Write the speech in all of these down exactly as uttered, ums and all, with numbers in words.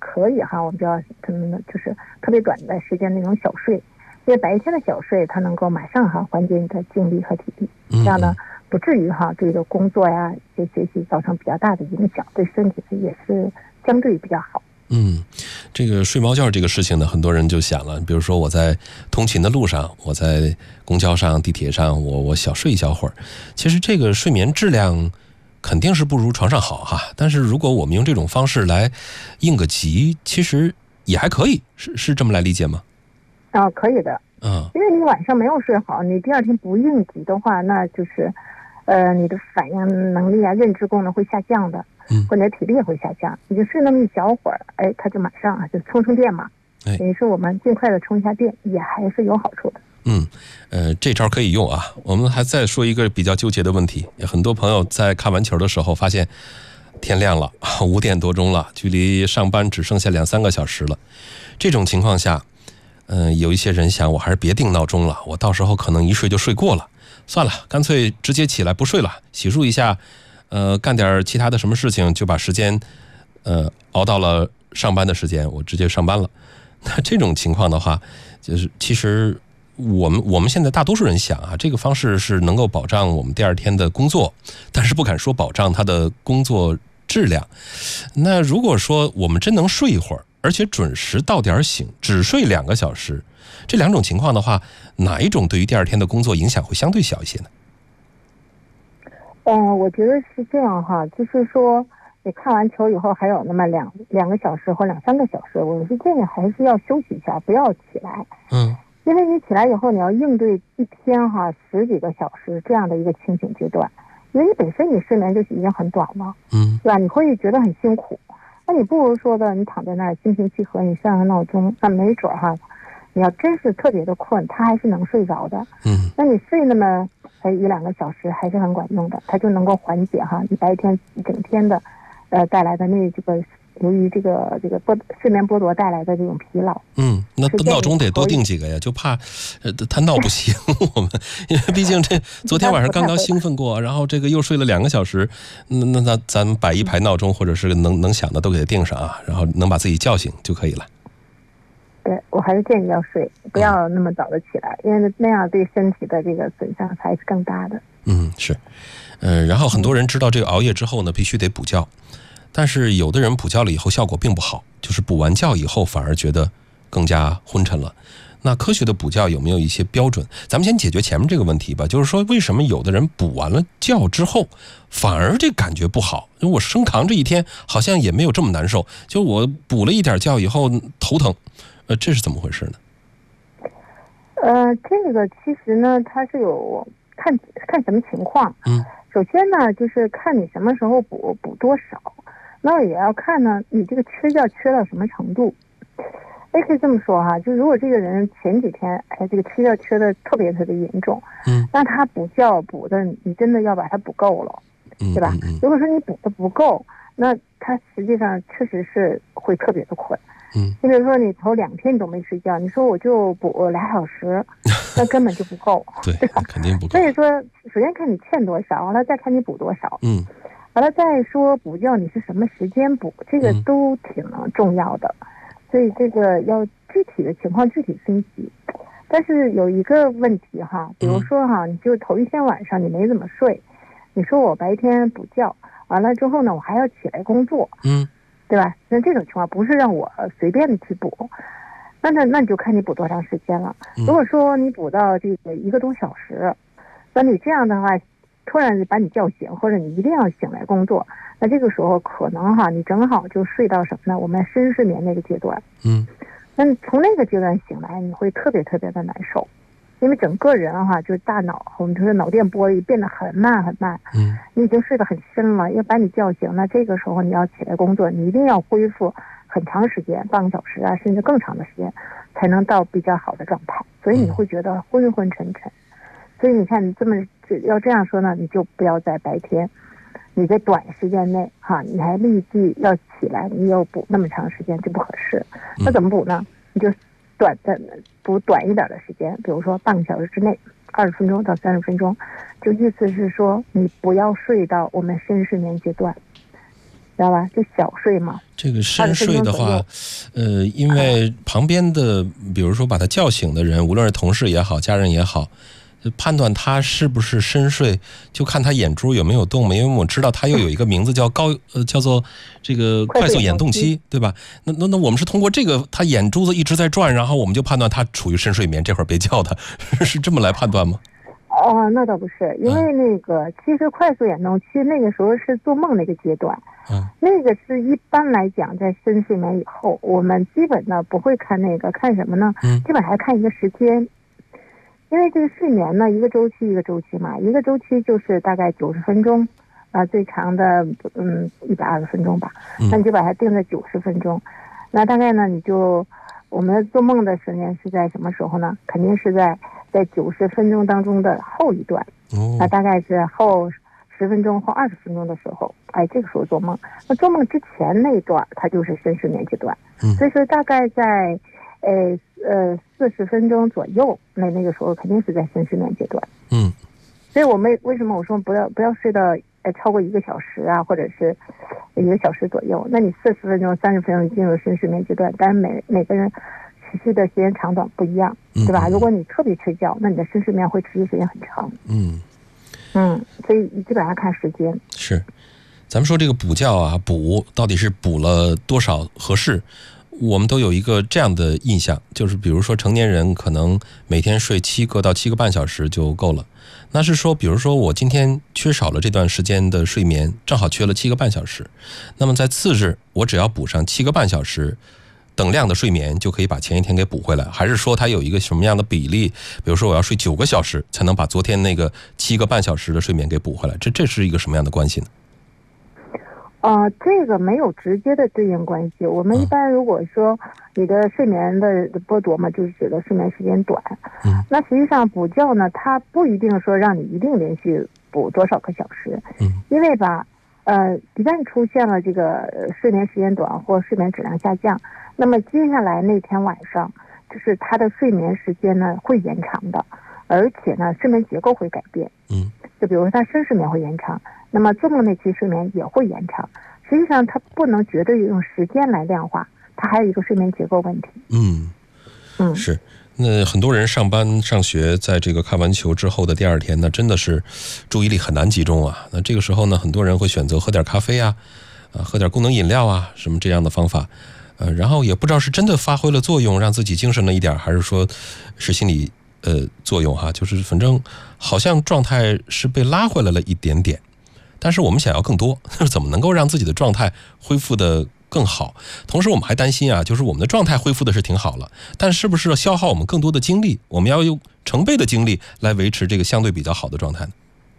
可以哈，我们就要可能就是特别短的时间那种小睡，因为白天的小睡它能够马上哈缓解你的精力和体力，这样呢不至于哈对这个工作呀这学习造成比较大的影响，对身体也是相对比较好。 嗯，这个睡猫觉这个事情呢，很多人就想了，比如说我在通勤的路上，我在公交上、地铁上，我我小睡一小会儿，其实这个睡眠质量肯定是不如床上好哈。但是如果我们用这种方式来应个急，其实也还可以，是是这么来理解吗？ 啊，可以的。 嗯， 因为你晚上没有睡好，你第二天不应急的话，那就是，呃，你的反应能力啊、认知功能会下降的。 嗯， 或者体力也会下降，你就睡那么一小会儿，哎，它就马上啊就充充电嘛， 哎， 等于是我们尽快的充一下电，也还是有好处的。 嗯，呃，这招可以用啊。我们还再说一个比较纠结的问题，很多朋友在看完球的时候发现天亮了，五点多钟了，距离上班只剩下两三个小时了。这种情况下，嗯、呃，有一些人想，我还是别定闹钟了，我到时候可能一睡就睡过了，算了，干脆直接起来不睡了，洗漱一下。呃，干点其他的什么事情，就把时间，呃，熬到了上班的时间，我直接上班了。那这种情况的话，就是其实我们我们现在大多数人想啊，这个方式是能够保障我们第二天的工作，但是不敢说保障他的工作质量。那如果说我们真能睡一会儿，而且准时到点醒，只睡两个小时，这两种情况的话，哪一种对于第二天的工作影响会相对小一些呢？ 嗯，我觉得是这样哈，就是说你看完球以后还有那么两两个小时或两三个小时，我是建议还是要休息一下，不要起来。 嗯， 因为你起来以后，你要应对一天哈十几个小时这样的一个清醒阶段，因为你本身你睡眠就已经很短了， 嗯， 对吧？你会觉得很辛苦，那你不如说的，你躺在那儿心平气和，你上个闹钟，那没准哈，你要真是特别的困，他还是能睡着的。 嗯， 那你睡那么才一两个小时还是很管用的，它就能够缓解哈你白天一整天的，呃带来的那这个由于这个这个剥睡眠剥夺带来的这种疲劳。 嗯，那闹钟得多定几个呀，就怕呃他闹不醒我们，因为毕竟这昨天晚上刚刚兴奋过，然后这个又睡了两个小时，那那那咱们摆一排闹钟或者是能能响的都给它定上啊，然后能把自己叫醒就可以了。 对，我还是建议要睡，不要那么早的起来，因为那样对身体的这个损伤还是更大的。 嗯，是，嗯、呃，然后很多人知道这个熬夜之后呢，必须得补觉，但是有的人补觉了以后效果并不好，就是补完觉以后反而觉得更加昏沉了。那科学的补觉有没有一些标准？咱们先解决前面这个问题吧，就是说为什么有的人补完了觉之后反而这感觉不好？就我生扛这一天好像也没有这么难受，就我补了一点觉以后头疼，呃，这是怎么回事呢？ 呃，这个其实呢，它是有看看什么情况。 嗯， 首先呢，就是看你什么时候补，补多少，那也要看呢，你这个缺觉缺到什么程度。也可以这么说哈，就如果这个人前几天哎这个缺觉缺的特别特别严重， 嗯， 那他补觉补的你真的要把它补够了，对吧？ 嗯嗯嗯、 如果说你补的不够，那他实际上确实是会特别的困。 嗯， 你比如说你头两天你都没睡觉，你说我就补俩小时，那根本就不够， 对， 对吧？ 肯定不够。 所以说，首先看你欠多少，完了再看你补多少， 嗯， 完了再说补觉你是什么时间补，这个都挺重要的。嗯，所以这个要具体的情况具体分析。但是有一个问题哈，比如说哈，你就头一天晚上你没怎么睡，你说我白天补觉，完了之后呢，我还要起来工作， 嗯， 对吧？那这种情况不是让我随便的去补，那那那你就看你补多长时间了。如果说你补到这个一个多小时，那你这样的话，突然把你叫醒，或者你一定要醒来工作，那这个时候可能哈，你正好就睡到什么呢？我们深睡眠那个阶段。 嗯， 那你从那个阶段醒来，你会特别特别的难受，因为整个人哈，就是大脑我们说脑电波变得很慢很慢。 嗯， 你已经睡得很深了，要把你叫醒，那这个时候你要起来工作，你一定要恢复很长时间，半个小时啊，甚至更长的时间，才能到比较好的状态。所以你会觉得昏昏沉沉。所以你看，你这么要这样说呢，你就不要在白天，你在短时间内哈，你还立即要起来，你要补那么长时间就不合适。那怎么补呢？你就短的补短一点的时间，比如说半个小时之内，二十分钟到三十分钟，就意思是说你不要睡到我们深睡眠阶段， 知道吧？就小睡嘛。 这个深睡的话，呃，因为旁边的，比如说把他叫醒的人，无论是同事也好，家人也好，判断他是不是深睡，就看他眼珠有没有动嘛。因为我们知道他又有一个名字叫高，呃，叫做这个快速眼动期，对吧？那那那我们是通过这个，他眼珠子一直在转，然后我们就判断他处于深睡眠，这会儿别叫他，是这么来判断吗？ 哦，那倒不是，因为那个、嗯、其实快速眼动期那个时候是做梦那个阶段， 嗯， 那个是一般来讲在深睡眠以后，我们基本呢不会看那个，看什么呢？ 嗯， 基本还看一个时间，因为这个睡眠呢一个周期一个周期嘛，一个周期就是大概九十分钟，啊、呃，最长的嗯一百二十分钟吧，那你就把它定在九十分钟，那大概呢你就我们做梦的时间是在什么时候呢？肯定是在。在九十分钟当中的后一段， 哦， 那大概是后十分钟或二十分钟的时候，哎，这个时候做梦。那做梦之前那一段，它就是深睡眠阶段。 嗯， 所以说大概在，呃呃四十分钟左右，那那个时候肯定是在深睡眠阶段。 嗯， 所以我们为什么我说不要不要睡到呃超过一个小时啊，或者是一个小时左右？那你四十分钟、三十分钟进入深睡眠阶段，但是每每个人持续的时间长短不一样，对吧？如果你特别睡觉，那你的深睡眠会持续时间很长。 嗯嗯，所以基本上看时间。 是，咱们说这个补觉啊，补到底是补了多少合适？我们都有一个这样的印象，就是比如说成年人可能每天睡七个到七个半小时就够了。那是说，比如说我今天缺少了这段时间的睡眠，正好缺了七个半小时，那么在次日我只要补上七个半小时。等量的睡眠就可以把前一天给补回来，还是说它有一个什么样的比例？比如说我要睡九个小时才能把昨天那个七个半小时的睡眠给补回来，这这是一个什么样的关系呢？ 呃，这个没有直接的对应关系。我们一般如果说你的睡眠的剥夺嘛，就是指的睡眠时间短。 嗯， 那实际上补觉呢，它不一定说让你一定连续补多少个小时。 嗯， 因为吧，呃，一旦出现了这个睡眠时间短或睡眠质量下降。那么接下来那天晚上，就是他的睡眠时间呢会延长的，而且呢睡眠结构会改变。 嗯， 就比如说他深睡眠会延长，那么做梦那期睡眠也会延长。实际上它不能绝对用时间来量化，它还有一个睡眠结构问题。 嗯嗯，是。那很多人上班上学，在这个看完球之后的第二天呢，真的是注意力很难集中啊。那这个时候呢，很多人会选择喝点咖啡啊，啊，喝点功能饮料啊，什么这样的方法。呃，然后也不知道是真的发挥了作用，让自己精神了一点，还是说是心理呃作用哈，就是反正好像状态是被拉回来了一点点，但是我们想要更多，怎么能够让自己的状态恢复的更好？同时我们还担心啊，就是我们的状态恢复的是挺好了，但是不是消耗我们更多的精力？我们要用成倍的精力来维持这个相对比较好的状态呢？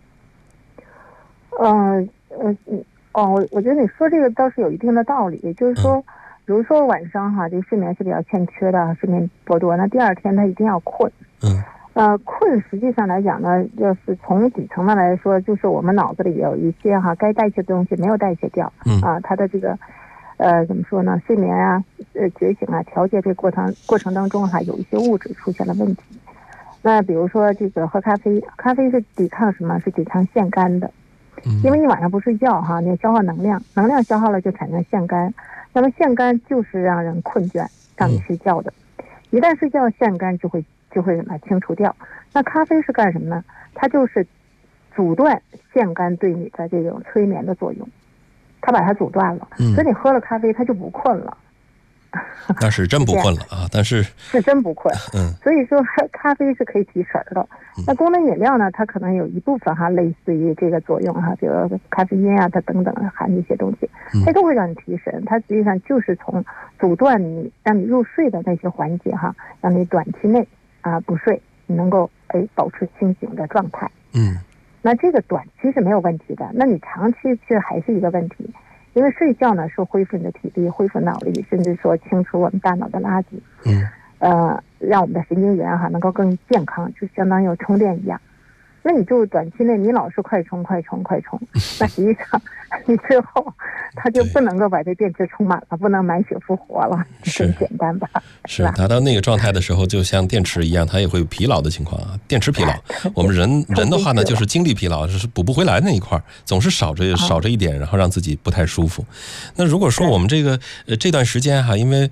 嗯呃哦，我我觉得你说这个倒是有一定的道理，也就是说。嗯比如说晚上哈，这个睡眠是比较欠缺的，睡眠剥夺，那第二天他一定要困。 嗯， 呃，困实际上来讲呢，要是从底层的来说，就是我们脑子里有一些哈该代谢的东西没有代谢掉。 嗯啊，它的这个呃怎么说呢？睡眠啊，呃觉醒啊，调节这个过程过程当中哈，有一些物质出现了问题。那比如说这个喝咖啡，咖啡是抵抗什么？是抵抗腺苷的。 嗯， 因为你晚上不睡觉哈，你消耗能量，能量消耗了就产生腺苷。那么腺苷就是让人困倦，让你睡觉的。一旦睡觉，腺苷就会就会什么清除掉。那咖啡是干什么呢？它就是阻断腺苷对你的这种催眠的作用，它把它阻断了。 嗯， 所以你喝了咖啡，它就不困了。 那是真不困了啊！但是是真不困。 嗯， 所以说咖啡是可以提神的。那功能饮料呢，它可能有一部分哈类似于这个作用哈，比如咖啡因啊，它等等含这些东西，它都会让你提神。它实际上就是从阻断你让你入睡的那些环节哈，让你短期内啊不睡，你能够哎保持清醒的状态。 嗯， 那这个短期是没有问题的，那你长期其实还是一个问题。因为睡觉呢是恢复你的体力，恢复脑力，甚至说清除我们大脑的垃圾， 嗯， 呃，让我们的神经元哈能够更健康，就相当于有充电一样。 那你就短期内你老是快充快充快充，那实际上你最后它就不能够把这电池充满了，不能满血复活了， 是很简单吧？ 是达到那个状态的时候，就像电池一样，它也会有疲劳的情况啊。电池疲劳，我们人人的话呢，就是精力疲劳，是补不回来那一块，总是少着少着一点，然后让自己不太舒服。那如果说我们这个呃这段时间哈，因为